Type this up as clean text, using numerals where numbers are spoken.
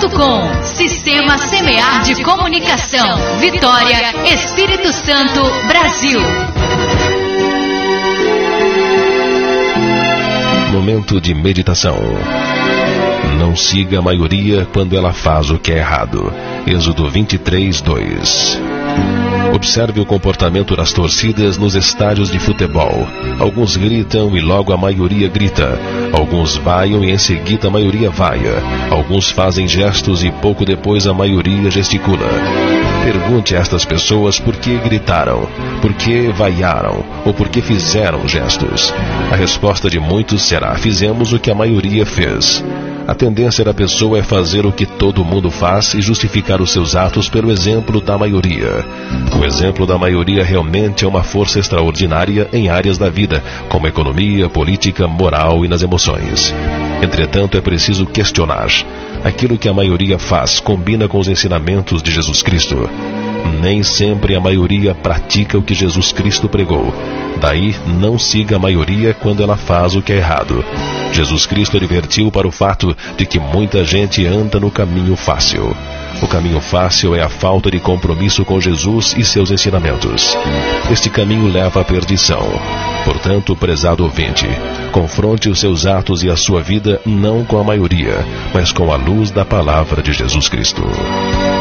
semear.com. Sistema Semear de Comunicação. Vitória, Espírito Santo, Brasil. Momento de meditação. Não siga a maioria quando ela faz o que é errado. Êxodo 23:2. Observe o comportamento das torcidas nos estádios de futebol. Alguns gritam e logo a maioria grita. Alguns vaiam e em seguida a maioria vaia. Alguns fazem gestos e pouco depois a maioria gesticula. Pergunte a estas pessoas por que gritaram, por que vaiaram ou por que fizeram gestos. A resposta de muitos será: fizemos o que a maioria fez. A tendência da pessoa é fazer o que todo mundo faz e justificar os seus atos pelo exemplo da maioria. O exemplo da maioria realmente é uma força extraordinária em áreas da vida, como economia, política, moral e nas emoções. Entretanto, é preciso questionar: aquilo que a maioria faz combina com os ensinamentos de Jesus Cristo? Nem sempre a maioria pratica o que Jesus Cristo pregou. Daí, não siga a maioria quando ela faz o que é errado. Jesus Cristo advertiu para o fato de que muita gente anda no caminho fácil. O caminho fácil é a falta de compromisso com Jesus e seus ensinamentos. Este caminho leva à perdição. Portanto, prezado ouvinte, confronte os seus atos e a sua vida não com a maioria, mas com a luz da palavra de Jesus Cristo.